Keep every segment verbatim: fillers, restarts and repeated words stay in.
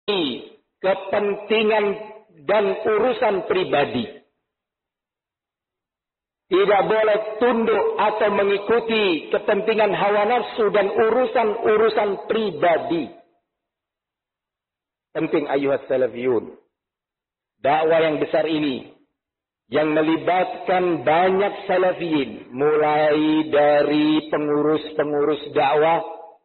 kepentingan dan urusan pribadi. Tidak boleh tunduk atau mengikuti kepentingan hawa nafsu dan urusan-urusan pribadi. Penting ayuhas salafiyun. Dakwah yang besar ini yang melibatkan banyak salafiyin, mulai dari pengurus-pengurus dakwah,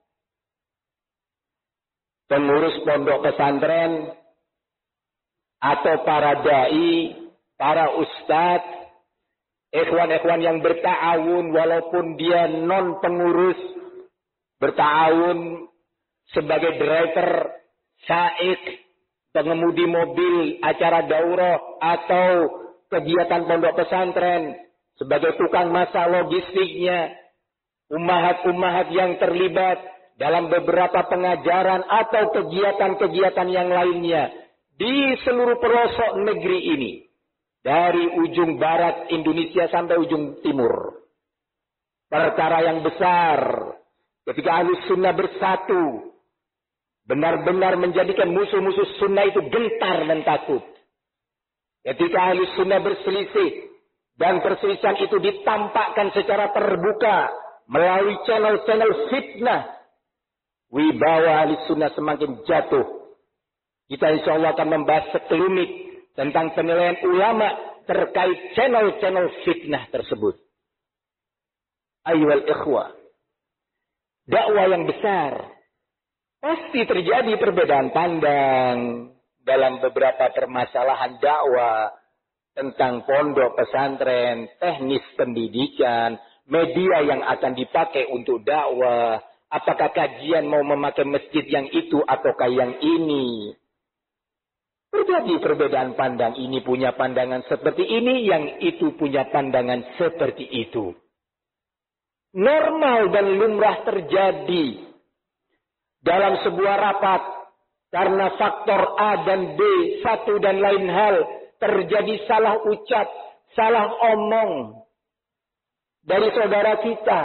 pengurus pondok pesantren, atau para dai, para ustadz, ikhwan-ikhwan yang berta'awun walaupun dia non pengurus, berta'awun sebagai driver, saik, pengemudi mobil acara daurah atau kegiatan pondok pesantren, sebagai tukang masa logistiknya, ummahat-ummahat yang terlibat dalam beberapa pengajaran atau kegiatan-kegiatan yang lainnya di seluruh pelosok negeri ini, dari ujung barat Indonesia sampai ujung timur. Perkara yang besar ketika Ahlus Sunnah bersatu, benar-benar menjadikan musuh-musuh sunnah itu gentar dan takut. Ketika Ahlus Sunnah berselisih dan perselisihan itu ditampakkan secara terbuka melalui channel-channel fitnah, wibawa Ahlus Sunnah semakin jatuh. Kita insya Allah akan membahas sekelumit tentang penilaian ulama terkait channel-channel fitnah tersebut. Ayyuhal ikhwah, dakwah yang besar pasti terjadi perbedaan pandang dalam beberapa permasalahan dakwah, tentang pondok pesantren, teknis pendidikan, media yang akan dipakai untuk dakwah, apakah kajian mau memakai masjid yang itu ataukah yang ini. Terjadi perbedaan pandang, ini punya pandangan seperti ini, yang itu punya pandangan seperti itu. Normal dan lumrah terjadi dalam sebuah rapat. Karena faktor A dan B, satu dan lain hal, terjadi salah ucap, salah omong dari saudara kita.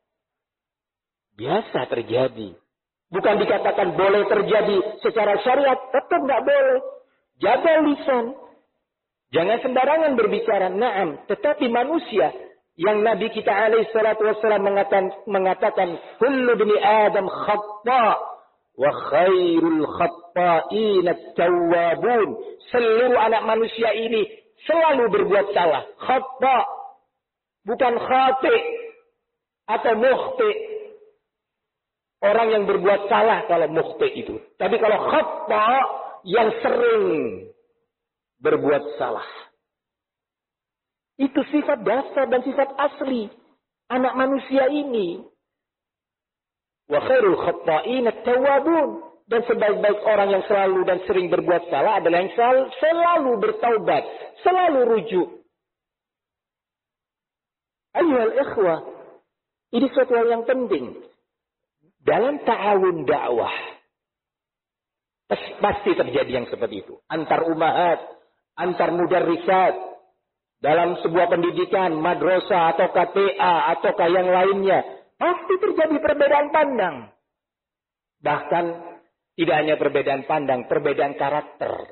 Biasa terjadi. Bukan dikatakan boleh terjadi secara syariat, tetap nggak boleh. Jaga lisan. Jangan sembarangan berbicara. Naam, tetapi manusia yang Nabi kita alaihi salatu wassalam mengatakan, mengatakan kullu bani Adam khata' wa khairul khatta'in at-tawwabun. Seluruh anak manusia ini selalu berbuat salah. Khata', bukan khati' atau mukhti'. Orang yang berbuat salah kalau mukhti' itu. Tapi kalau khata' yang sering berbuat salah. Itu sifat dasar dan sifat asli anak manusia ini. Wa khairul khatta'in at-tawwabun. Dan sebaik-baik orang yang selalu dan sering berbuat salah adalah yang selalu, selalu bertaubat, selalu rujuk. Ayyuhal ikhwah, ini suatu hal yang penting. Dalam ta'awun dakwah, pasti terjadi yang seperti itu. Antar umahat, antar mudarrisat, dalam sebuah pendidikan, madrasah atau K T A ataukah yang lainnya, pasti terjadi perbedaan pandang. Bahkan tidak hanya perbedaan pandang, perbedaan karakter.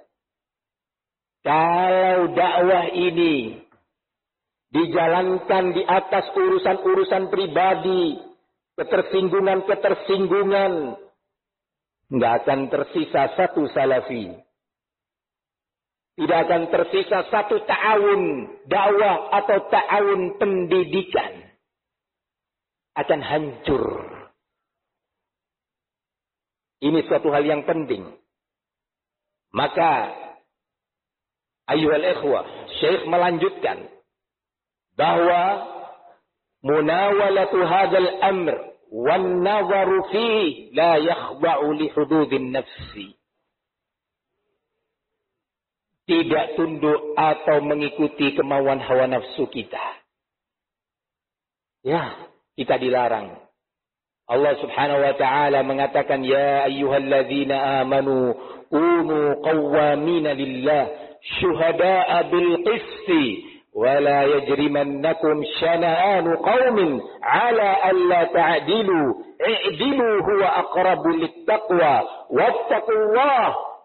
Kalau dakwah ini dijalankan di atas urusan-urusan pribadi, ketersinggungan-ketersinggungan, nggak akan tersisa satu salafi. Tidak akan tersisa satu ta'awun dakwah atau ta'awun pendidikan. Akan hancur. Ini suatu hal yang penting. Maka ayyuhal ikhwah, Syekh melanjutkan bahwa munawalatu hadzal amr wan nazaru fihi la yakhda'u li hududin nafsi. Tidak tunduk atau mengikuti kemauan hawa nafsu kita. Ya, kita dilarang. Allah Subhanahu wa taala mengatakan, ya ayyuhalladzina amanu kunu qawwamina lillah syuhada'a bil qisti wa la yajrimannakum syana'anu qaumin 'ala alla ta'dilu i'dilu huwa aqrabu littaqwa wattaqullaha